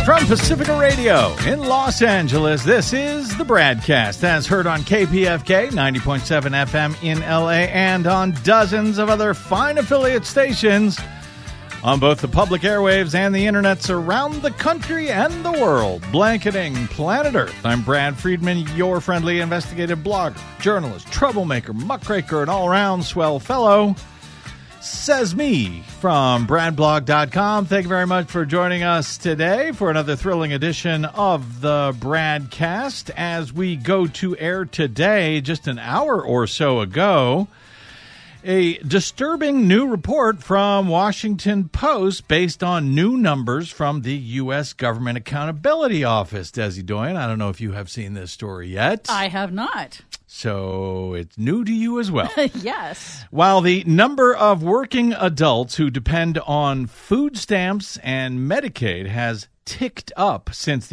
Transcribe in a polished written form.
From Pacifica Radio in Los Angeles, this is the Bradcast, as heard on KPFK 90.7 FM in LA and on dozens of other fine affiliate stations on both the public airwaves and the internets around the country and the world, blanketing planet Earth. I'm Brad Friedman, your friendly investigative blogger, journalist, troublemaker, muckraker, and all-around swell fellow. Says me from bradblog.com. Thank you very much for joining us today for another thrilling edition of the Bradcast. As we go to air today, just an hour or so ago, a disturbing new report from Washington Post based on new numbers from the U.S. Government Accountability Office. Desi Doyen, I don't know if you have seen this story yet. I have not. So it's new to you as well. Yes. While the number of working adults who depend on food stamps and Medicaid has ticked up since the